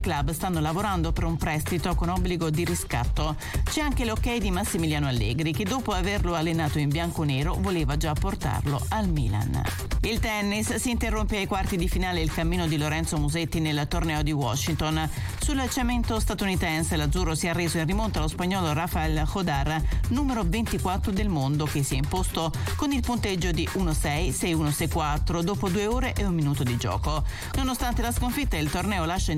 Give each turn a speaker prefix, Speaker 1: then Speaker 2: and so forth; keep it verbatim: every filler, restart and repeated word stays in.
Speaker 1: club stanno lavorando per un prestito con obbligo di riscatto. C'è anche l'ok di Massimiliano Allegri, che dopo averlo allenato in bianconero voleva già portarlo al Milan. Il tennis: si interrompe ai quarti di finale il cammino di Lorenzo Musetti nel torneo di Washington. Sul cemento statunitense l'azzurro si è arreso in rimonta allo spagnolo Rafael Jodar, numero ventiquattro del mondo, che si è imposto con il punteggio di uno sei, sei uno, sei quattro dopo due ore e un minuto di gioco. Nonostante la sconfitta, il torneo lascia